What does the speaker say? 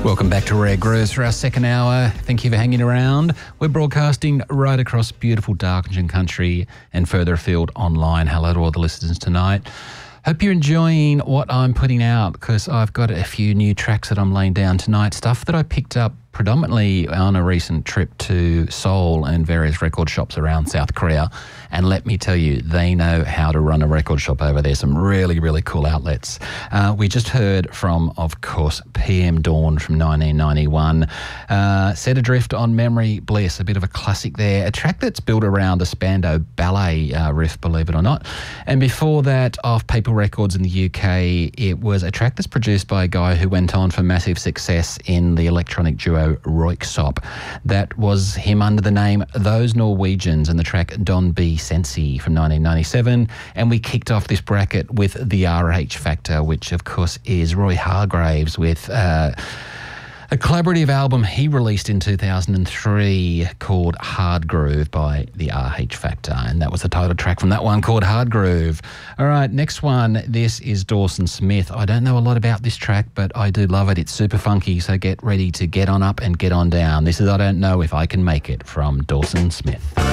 Welcome back to Rare Grooves for our second hour. Thank you for hanging around. We're broadcasting right across beautiful Darkinson country and further afield online. Hello to all the listeners tonight. Hope you're enjoying what I'm putting out, because I've got a few new tracks that I'm laying down tonight, stuff that I picked up predominantly on a recent trip to Seoul and various record shops around South Korea. And let me tell you, they know how to run a record shop over there. Some really, really cool outlets. We just heard from, of course, PM Dawn from 1991. Set Adrift on Memory Bliss, a bit of a classic there. A track that's built around a Spandau Ballet riff, believe it or not. And before that, off Paper Records in the UK, it was a track that's produced by a guy who went on for massive success in the electronic duo Röyksopp. That was him under the name Those Norwegians, and the track Don B. Sensi from 1997. And we kicked off this bracket with the RH Factor, which of course is Roy Hargraves with a collaborative album he released in 2003 called Hard Groove by the RH Factor, and that was the title track from that one, called Hard Groove. All right, next one, this is Dawson Smith. I don't know a lot about this track, but I do love it. It's super funky, so get ready to get on up and get on down. This is I Don't Know If I Can Make It from Dawson Smith.